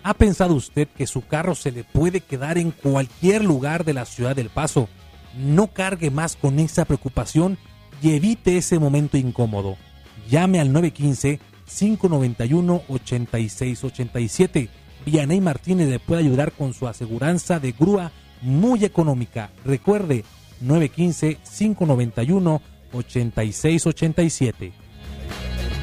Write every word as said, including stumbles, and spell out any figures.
¿Ha pensado usted que su carro se le puede quedar en cualquier lugar de la ciudad del Paso? No cargue más con esa preocupación y evite ese momento incómodo. Llame al nueve uno cinco, cinco nueve uno, ocho seis ocho siete. Vianey Martínez le puede ayudar con su aseguranza de grúa muy económica. Recuerde, nueve uno cinco, cinco nueve uno, ocho seis ocho siete.